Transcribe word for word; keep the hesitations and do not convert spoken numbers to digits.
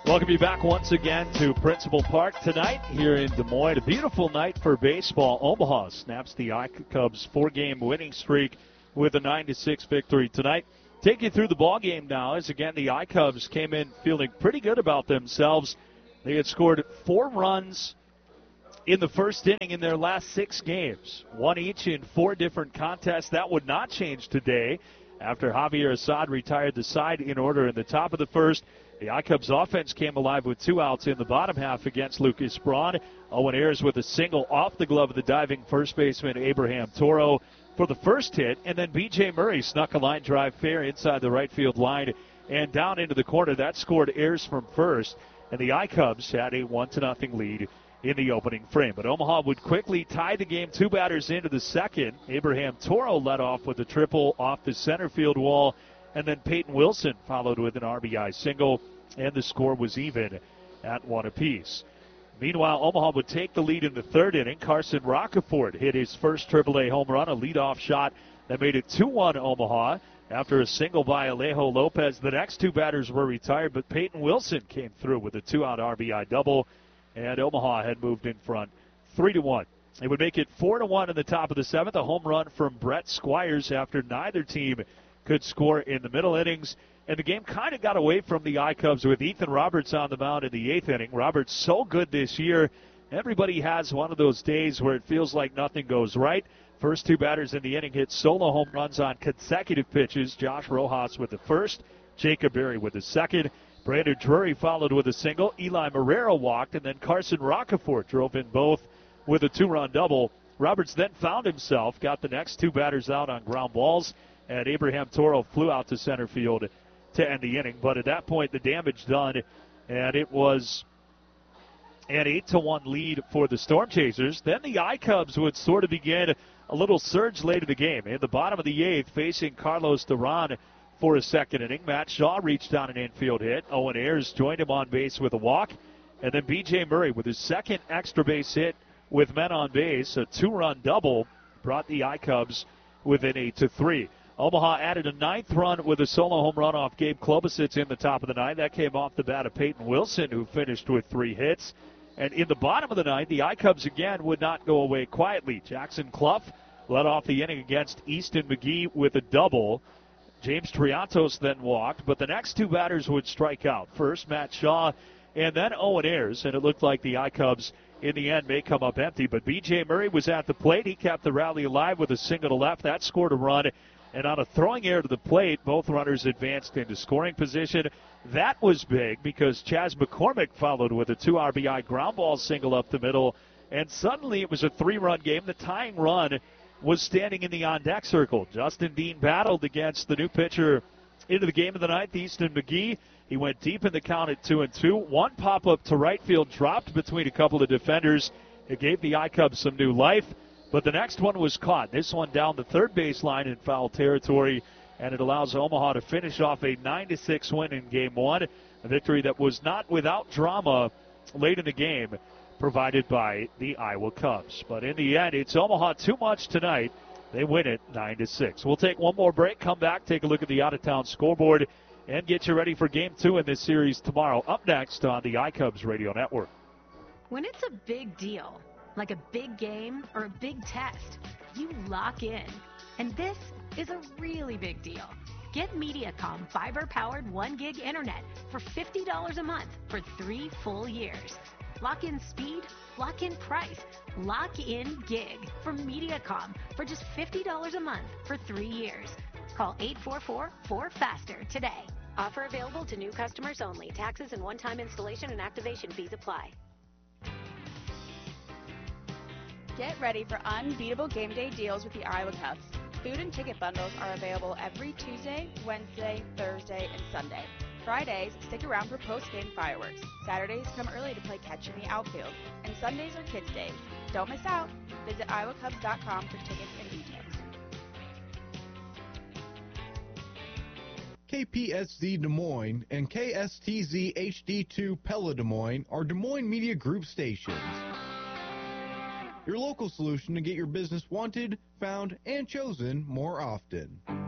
Welcome you back once again to Principal Park tonight here in Des Moines. A beautiful night for baseball. Omaha snaps the I-Cubs four-game winning streak with a nine to six victory tonight. Take you through the ball game now as, again, the I-Cubs came in feeling pretty good about themselves. They had scored four runs in the first inning in their last six games, one each in four different contests. That would not change today after Javier Assad retired the side in order in the top of the first. The I-Cubs offense came alive with two outs in the bottom half against Lucas Braun. Owen Ayers with a single off the glove of the diving first baseman Abraham Toro for the first hit, and then B J Murray snuck a line drive fair inside the right field line and down into the corner. That scored Ayers from first, and the I-Cubs had a one to nothing lead in the opening frame. But Omaha would quickly tie the game two batters into the second. Abraham Toro led off with a triple off the center field wall, and then Peyton Wilson followed with an R B I single, and the score was even at one apiece. Meanwhile, Omaha would take the lead in the third inning. Carson Roccaforte hit his first triple A home run, a leadoff shot that made it two one Omaha after a single by Alejo Lopez. The next two batters were retired, but Peyton Wilson came through with a two-out R B I double, and Omaha had moved in front three to one. It would make it four to one in the top of the seventh. A home run from Brett Squires after neither team could score in the middle innings. And the game kind of got away from the I-Cubs with Ethan Roberts on the mound in the eighth inning. Roberts so good this year. Everybody has one of those days where it feels like nothing goes right. First two batters in the inning hit solo home runs on consecutive pitches. Josh Rojas with the first, Jacob Berry with the second. Brandon Drury followed with a single. Eli Marrero walked, and then Carson Roccaforte drove in both with a two-run double. Roberts then found himself, got the next two batters out on ground balls, and Abraham Toro flew out to center field to end the inning. But at that point, the damage done, and it was an eight to one lead for the Storm Chasers. Then the I-Cubs would sort of begin a little surge late in the game. In the bottom of the eighth, facing Carlos Duran for a second inning, Matt Shaw reached down an infield hit. Owen Ayers joined him on base with a walk. And then B J Murray with his second extra base hit with men on base, a two-run double, brought the I-Cubs within eight to three. Omaha added a ninth run with a solo home run off Gabe Klobasich in the top of the ninth. That came off the bat of Peyton Wilson, who finished with three hits. And in the bottom of the ninth, the I-Cubs again would not go away quietly. Jackson Clough led off the inning against Easton McGee with a double. James Triantos then walked, but the next two batters would strike out. First, Matt Shaw, and then Owen Ayers, and it looked like the I-Cubs in the end may come up empty. But B J Murray was at the plate. He kept the rally alive with a single to left. That scored a run. And on a throwing error to the plate, both runners advanced into scoring position. That was big because Chas McCormick followed with a two R B I ground ball single up the middle. And suddenly it was a three-run game. The tying run was standing in the on-deck circle. Justin Dean battled against the new pitcher into the game of the ninth, Easton McGee. He went deep in the count at two and two. One pop-up to right field dropped between a couple of defenders. It gave the I-Cubs some new life. But the next one was caught. This one down the third baseline in foul territory, and it allows Omaha to finish off a nine to six win in game one, a victory that was not without drama late in the game provided by the Iowa Cubs. But in the end, it's Omaha too much tonight. They win it nine to six. We'll take one more break, come back, take a look at the out-of-town scoreboard, and get you ready for game two in this series tomorrow. Up next on the iCubs Radio Network. When it's a big deal, like a big game or a big test, you lock in. And this is a really big deal. Get Mediacom fiber-powered one gig internet for fifty dollars a month for three full years. Lock in speed, lock in price, lock in gig from Mediacom for just fifty dollars a month for three years. Call eight four four, four faster today. Offer available to new customers only. Taxes and one-time installation and activation fees apply. Get ready for unbeatable game day deals with the Iowa Cubs. Food and ticket bundles are available every Tuesday, Wednesday, Thursday, and Sunday. Fridays, stick around for post-game fireworks. Saturdays, come early to play catch in the outfield. And Sundays are kids' days. Don't miss out. Visit iowa cubs dot com for tickets and details. K P S Z Des Moines and K S T Z H D two Pella Des Moines are Des Moines Media Group stations. Your local solution to get your business wanted, found, and chosen more often.